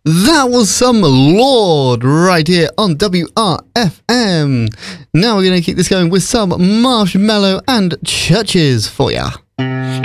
That was some Lorde right here on WRFM. Now we're going to keep this going with some Marshmello and Churches for ya.